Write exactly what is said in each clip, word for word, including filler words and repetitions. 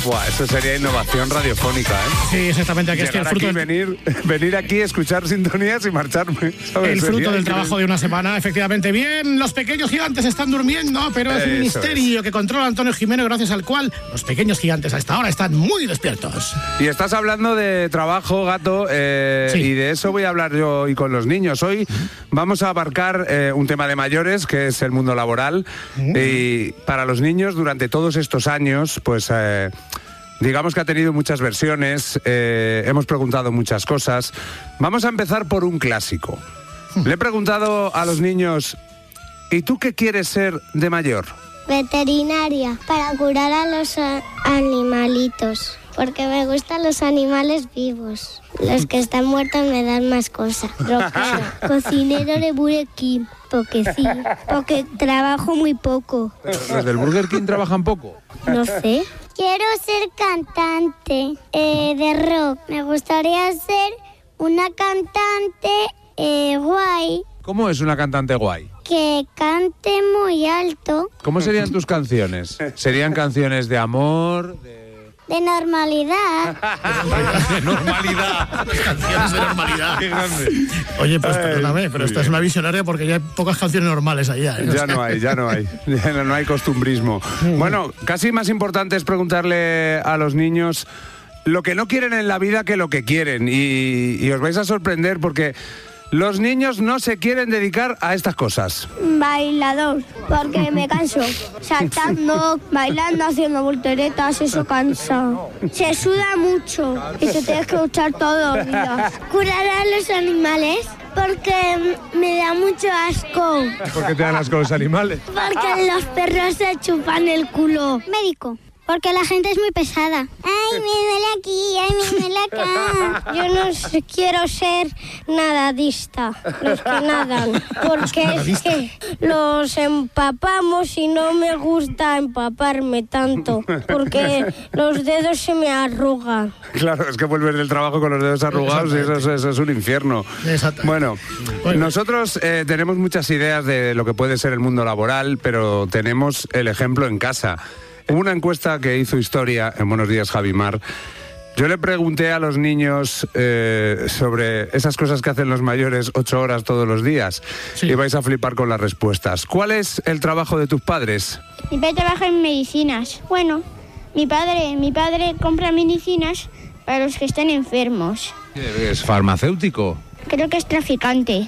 Buah, eso sería innovación radiofónica, ¿eh? Sí, exactamente. Aquí es que el fruto aquí, del... venir, venir aquí, escuchar sintonías y marcharme, ¿sabes? El fruto Sería del increíble. trabajo de una semana, efectivamente. Bien, los pequeños gigantes están durmiendo, pero es un Eso misterio que controla Antonio Jimeno, gracias al cual los pequeños gigantes a esta hora están muy despiertos. Y estás hablando de trabajo, Gato, eh, Sí. y de eso voy a hablar yo hoy con los niños. Hoy vamos a abarcar eh, un tema de mayores, que es el mundo laboral. Mm. Y para los niños, durante todos estos años, pues... Eh, digamos que ha tenido muchas versiones, eh, hemos preguntado muchas cosas. Vamos a empezar por un clásico. Le he preguntado a los niños, ¿y tú qué quieres ser de mayor? Veterinaria, para curar a los a- animalitos, porque me gustan los animales vivos. Los que están muertos me dan más cosas. Rockera, cocinero de Burger King, porque sí, porque trabajo muy poco. ¿Los del Burger King trabajan poco? No sé. Quiero ser cantante eh, de rock. Me gustaría ser una cantante eh, guay ¿Cómo es una cantante guay? que cante muy alto, ¿Cómo serían tus canciones? ¿Serían canciones de amor? De... de normalidad. De normalidad. Las canciones de normalidad. Qué grande. Oye, pues Ay, perdóname, pero muy esta bien. es una visionaria porque ya hay pocas canciones normales allá. ¿eh? Ya no hay, ya no hay. Ya no, no hay costumbrismo. Bueno, casi más importante es preguntarle a los niños lo que no quieren en la vida que lo que quieren. Y, y os vais a sorprender porque los niños no se quieren dedicar a estas cosas. Bailador, porque me canso. Saltando, bailando, haciendo volteretas, eso cansa. Se suda mucho y te tienes que duchar todos los días. Curar a los animales, porque me da mucho asco. ¿Por qué te dan asco los animales? Porque los perros se chupan el culo. Médico. Porque la gente es muy pesada. Ay, me duele aquí, ay, me duele acá. Yo no sé, quiero ser nadadista, los que nadan. Porque es que los empapamos y no me gusta empaparme tanto. Porque los dedos se me arrugan. Claro, es que vuelves del trabajo con los dedos arrugados y eso, es- eso es un infierno. Exactamente. Bueno, Bueno. nosotros eh, tenemos muchas ideas de lo que puede ser el mundo laboral, pero tenemos el ejemplo en casa. Hubo una encuesta que hizo Historia en Buenos Días, Javimar. Yo le pregunté a los niños eh, sobre esas cosas que hacen los mayores ocho horas todos los días. Sí. Y vais a flipar con las respuestas. ¿Cuál es el trabajo de tus padres? Mi padre trabaja en medicinas. Bueno, mi padre, mi padre compra medicinas para los que están enfermos. ¿Es farmacéutico? Creo que es traficante.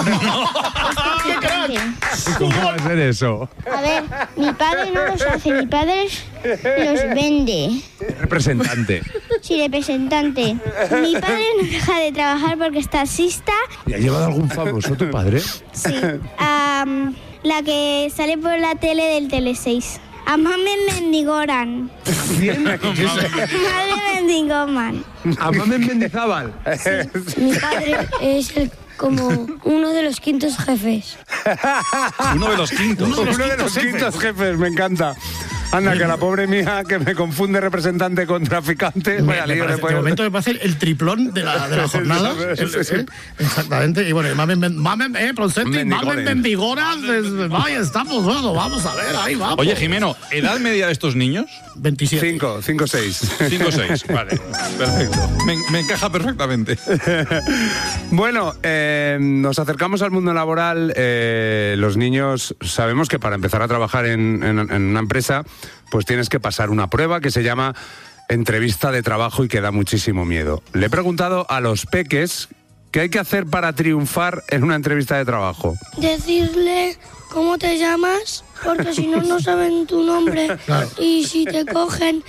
¿Cómo va a ser eso? A ver, mi padre no los hace, mi padre los vende. Representante. Sí, representante. Mi padre no deja de trabajar porque es taxista. ¿Y ha llevado algún famoso tu padre? Sí. Am, la que sale por la tele del Tele seis. A Mame Mendigoran. Madre Mendigoman. ¿A Mamen Mendizábal? Mi padre es el, como uno de los quintos jefes. Uno de los quintos. Uno de los quintos jefes, me encanta. Anda, que la pobre mía que me confunde representante con traficante. Me- Vaya me lío parece- le puede- de momento me parece el triplón de la, de la jornada. Sí, sí, sí. El- ¿eh? Exactamente. Y bueno, mamen, men- mamen, eh, Proncetti, Mendigoren. mamen mendigoras. es- Vaya, estamos, bueno, vamos a ver, ahí vamos. Oye, Jimeno, ¿edad media de estos niños? veintisiete. Cinco, cinco, seis. cinco o seis. Vale, perfecto. Me, me encaja perfectamente. Bueno, eh, nos acercamos al mundo laboral. eh, los niños sabemos que para empezar a trabajar en, en- en una empresa, pues tienes que pasar una prueba que se llama entrevista de trabajo y que da muchísimo miedo. Le he preguntado a los peques qué hay que hacer para triunfar en una entrevista de trabajo. Decirle cómo te llamas, porque si no, no saben tu nombre. Claro. Y si te cogen,